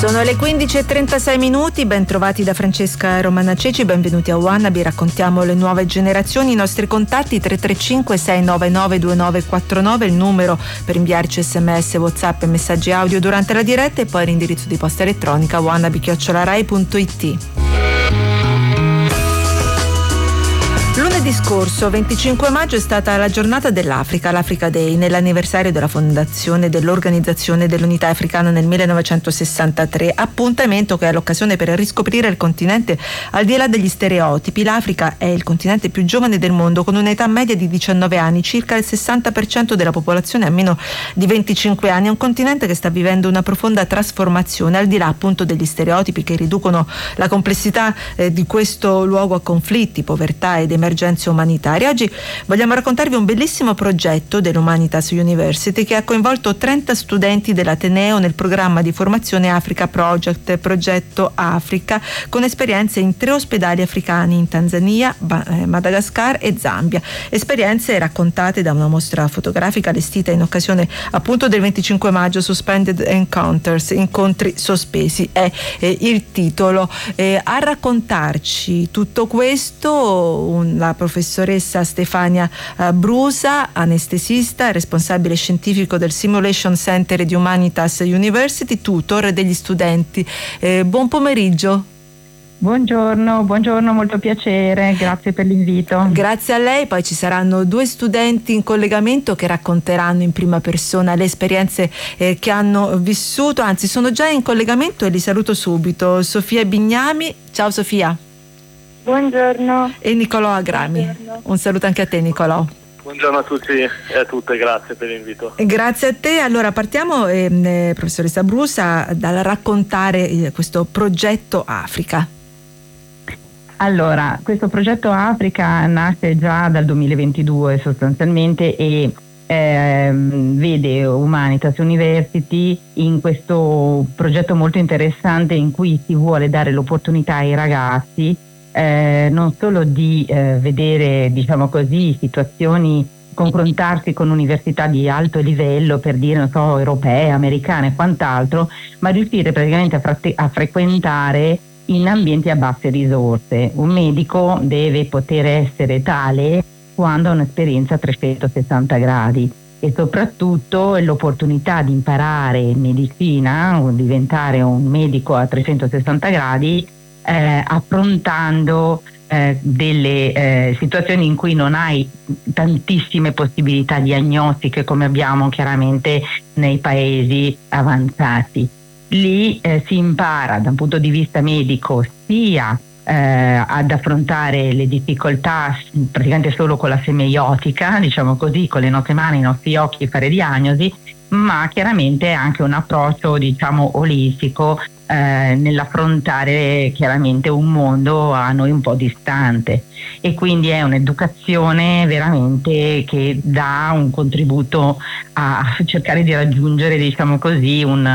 Sono le 15:36, ben trovati da Francesca Romana Ceci, benvenuti a Wannabe, raccontiamo le nuove generazioni. I nostri contatti 335 699 2949, il numero per inviarci sms, whatsapp e messaggi audio durante la diretta, e poi l'indirizzo di posta elettronica wannabe@rai.it. Lunedì scorso, 25 maggio, è stata la giornata dell'Africa, l'Africa Day, nell'anniversario della fondazione dell'Organizzazione dell'Unità Africana nel 1963, appuntamento che è l'occasione per riscoprire il continente al di là degli stereotipi. L'Africa è il continente più giovane del mondo, con un'età media di 19 anni, circa il 60% della popolazione ha meno di 25 anni. È un continente che sta vivendo una profonda trasformazione, al di là appunto degli stereotipi che riducono la complessità di questo luogo a conflitti, povertà ed emergenze umanitarie. Oggi vogliamo raccontarvi un bellissimo progetto dell'Humanitas University che ha coinvolto 30 studenti dell'Ateneo nel programma di formazione Africa Project, progetto Africa, con esperienze in 3 ospedali africani in Tanzania, Madagascar e Zambia. Esperienze raccontate da una mostra fotografica allestita in occasione appunto del 25 maggio, Suspended Encounters, incontri sospesi è il titolo. A raccontarci tutto questo la professoressa Stefania Brusa, anestesista e responsabile scientifico del Simulation Center di Humanitas University, tutor degli studenti. Buon pomeriggio. Buongiorno, molto piacere, grazie per l'invito. Grazie a lei. Poi ci saranno 2 studenti in collegamento che racconteranno in prima persona le esperienze che hanno vissuto, anzi sono già in collegamento e li saluto subito. Sofia Bignami, ciao Sofia. Buongiorno. E Nicolò Agrami. Buongiorno. Un saluto anche a te, Nicolò. Buongiorno a tutti e a tutte, grazie per l'invito. Grazie a te. Allora partiamo, professoressa Brusa, dal raccontare questo progetto Africa. Allora, questo progetto Africa nasce già dal 2022 sostanzialmente e vede Humanitas University in questo progetto molto interessante in cui si vuole dare l'opportunità ai ragazzi non solo di vedere, diciamo così, situazioni, confrontarsi con università di alto livello, per dire, non so, europee, americane e quant'altro, ma riuscire praticamente a frequentare in ambienti a basse risorse. Un medico deve poter essere tale quando ha un'esperienza a 360 gradi e soprattutto l'opportunità di imparare medicina o diventare un medico a 360 gradi affrontando delle situazioni in cui non hai tantissime possibilità diagnostiche come abbiamo chiaramente nei paesi avanzati. Lì si impara da un punto di vista medico sia ad affrontare le difficoltà praticamente solo con la semeiotica, diciamo così, con le nostre mani, i nostri occhi, fare diagnosi, ma chiaramente anche un approccio, diciamo, olistico nell'affrontare chiaramente un mondo a noi un po' distante, e quindi è un'educazione veramente che dà un contributo a cercare di raggiungere, diciamo così, un